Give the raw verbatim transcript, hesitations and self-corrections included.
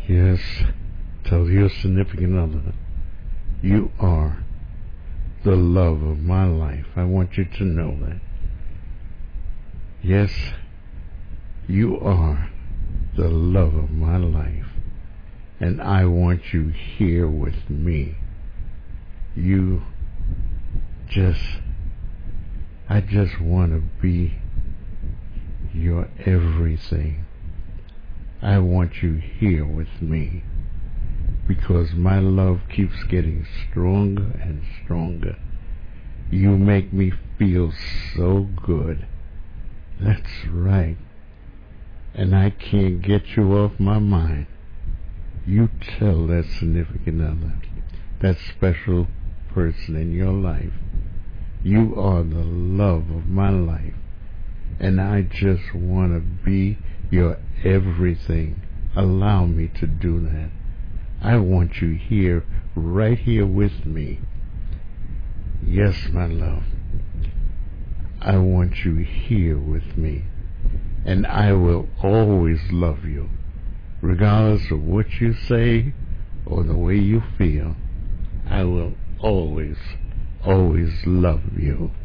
Yes, tell your significant other, you are the love of my life. I want you to know that. Yes, you are the love of my life, and I want you here with me. You just, I just want to be your everything. I want you here with me because my love keeps getting stronger and stronger. You make me feel so good. That's right. And I can't get you off my mind. You tell that significant other, that special person in your life, you are the love of my life, and I just want to be your everything. Allow me to do that. I want you here, right here with me. Yes, my love. I want you here with me, and I will always love you, regardless of what you say or the way you feel. I will always, always love you.